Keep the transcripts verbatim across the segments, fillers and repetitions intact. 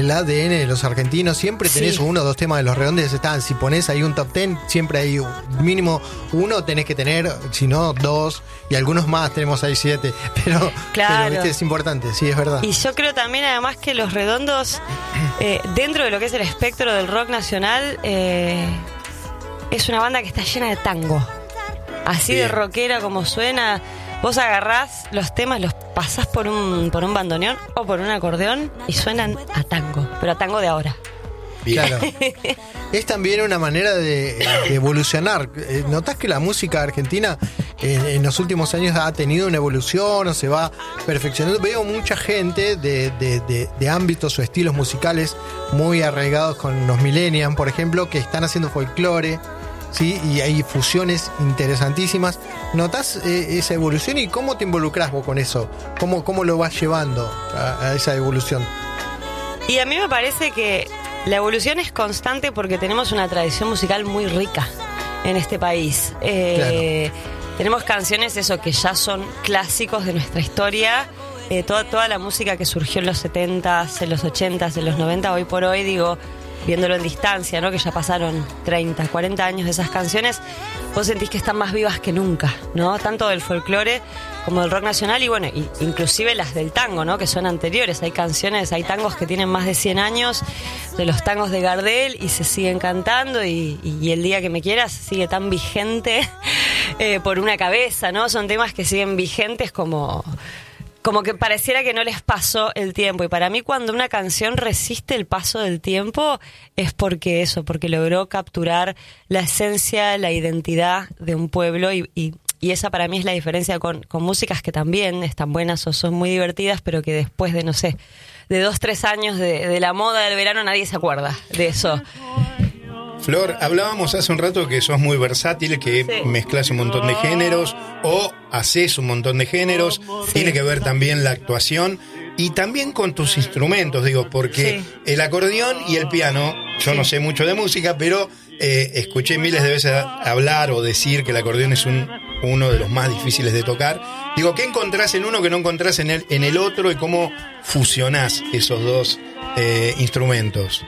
el A D N de los argentinos. Siempre tenés Sí. uno o dos temas de Los Redondos, están. Si pones ahí un top ten, siempre hay un- mínimo uno tenés que tener, si no, dos, y algunos más, tenemos ahí siete. Pero, Claro. pero viste, es importante, sí, es verdad. Y yo creo también además que Los Redondos, eh, dentro de lo que es el espectro del rock nacional, eh, es una banda que está llena de tango. Así Bien. de rockera como suena. Vos agarrás los temas, los pasás por un, por un bandoneón o por un acordeón y suenan a tango, pero a tango de ahora. Bien. Claro. Es también una manera de, de evolucionar. Eh, ¿Notás que la música argentina en, en los últimos años ha tenido una evolución o se va perfeccionando? Veo mucha gente de, de, de, de ámbitos o estilos musicales muy arraigados con los millennials, por ejemplo, que están haciendo folclore, ¿sí? Y hay fusiones interesantísimas. ¿Notás eh, esa evolución y cómo te involucrás vos con eso? ¿Cómo, cómo lo vas llevando a, a esa evolución? Y a mí me parece que la evolución es constante porque tenemos una tradición musical muy rica en este país. Eh, Tenemos canciones, eso, que ya son clásicos de nuestra historia. Eh, toda, toda la música que surgió en los setentas, en los ochentas, en los noventa, hoy por hoy, digo, viéndolo en distancia, ¿no? Que ya pasaron treinta, cuarenta años de esas canciones, vos sentís que están más vivas que nunca, ¿no? Tanto del folclore como del rock nacional y bueno, y, inclusive las del tango, ¿no? Que son anteriores. Hay canciones, hay tangos que tienen más de cien años, de los tangos de Gardel, y se siguen cantando y, y El día que me quieras sigue tan vigente eh, por una cabeza, ¿no? Son temas que siguen vigentes como... como que pareciera que no les pasó el tiempo. Y para mí cuando una canción resiste el paso del tiempo es porque eso, porque logró capturar la esencia, la identidad de un pueblo y, y, y esa para mí es la diferencia con, con músicas que también están buenas o son muy divertidas, pero que después de, no sé, de dos, tres años de, de la moda del verano nadie se acuerda de eso. Flor, hablábamos hace un rato que sos muy versátil, que Sí. mezclas un montón de géneros o haces un montón de géneros. Sí. Tiene que ver también la actuación y también con tus instrumentos, digo, porque Sí. el acordeón y el piano, yo Sí. no sé mucho de música, pero eh, escuché miles de veces hablar o decir que el acordeón es un, uno de los más difíciles de tocar. Digo, ¿qué encontrás en uno que no encontrás en el, en el otro y cómo fusionás esos dos eh, instrumentos?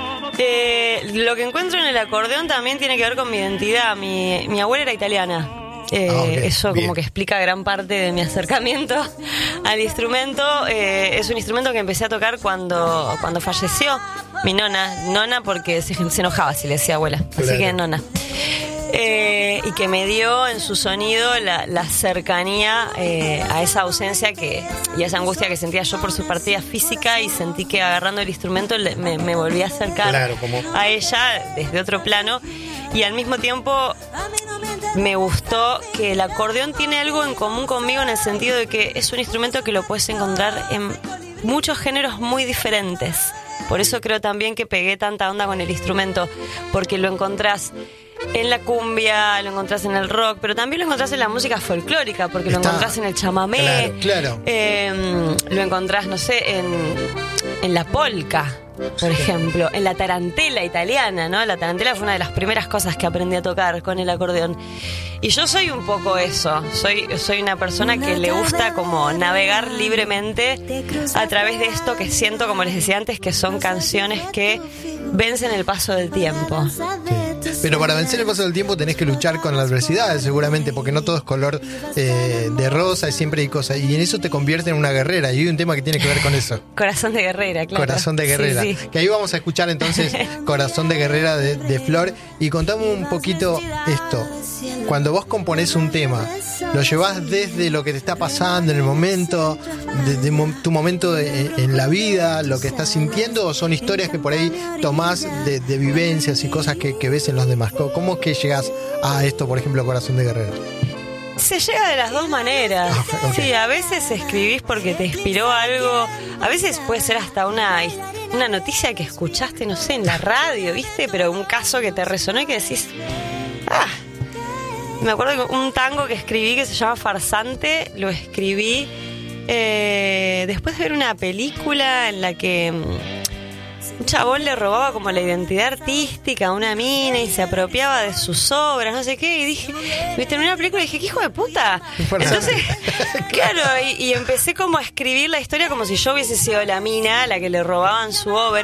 Eh, lo que encuentro en el acordeón también tiene que ver con mi identidad. Mi, mi abuela era italiana. Eh, Ah, ok. eso Bien. como que explica gran parte de mi acercamiento al instrumento. Eh, es un instrumento que empecé a tocar cuando, cuando falleció mi nona. Nona porque se, se enojaba si le decía abuela. Así Claro. que nona. Eh, y que me dio en su sonido la, la cercanía eh, a esa ausencia que y a esa angustia que sentía yo por su partida física, y sentí que agarrando el instrumento le- me, me volví a acercar Claro, como- a ella desde otro plano, y al mismo tiempo me gustó que el acordeón tiene algo en común conmigo en el sentido de que es un instrumento que lo puedes encontrar en muchos géneros muy diferentes. Por eso creo también que pegué tanta onda con el instrumento, porque lo encontrás en la cumbia, lo encontrás en el rock, pero también lo encontrás en la música folclórica, porque lo Está- encontrás en el chamamé, Claro, claro. eh, lo encontrás, no sé, en, en la polka, por ejemplo, en la tarantela italiana, ¿no? La tarantela fue una de las primeras cosas que aprendí a tocar con el acordeón. Y yo soy un poco eso, soy, soy una persona que le gusta como navegar libremente a través de esto que siento, como les decía antes, que son canciones que vencen el paso del tiempo. Pero para vencer el paso del tiempo tenés que luchar con la adversidad, seguramente, porque no todo es color eh, de rosa y siempre hay cosas. Y en eso te convierte en una guerrera. Y hay un tema que tiene que ver con eso. Corazón de guerrera, claro. Corazón de guerrera. Sí, sí. Que ahí vamos a escuchar entonces Corazón de guerrera de, de Flor. Y contame un poquito esto. Cuando vos componés un tema, ¿lo llevás desde lo que te está pasando en el momento, desde mo- tu momento de- en la vida, lo que estás sintiendo, o son historias que por ahí tomás de, de vivencias y cosas que, que ves en los demás? ¿Cómo, cómo es que llegás a esto, por ejemplo, Corazón de guerrera? Se llega de las dos maneras. Ah, ok. Sí, a veces escribís porque te inspiró algo. A veces puede ser hasta una, una noticia que escuchaste, no sé, en la radio, ¿viste? Pero un caso que te resonó y que decís... Ah. Me acuerdo de un tango que escribí que se llama Farsante. Lo escribí eh, después de ver una película en la que... un chabón le robaba como la identidad artística a una mina y se apropiaba de sus obras, no sé qué, y dije, me terminé la película y dije, ¿qué hijo de puta? Entonces, claro, y, y empecé como a escribir la historia como si yo hubiese sido la mina a la que le robaban su obra.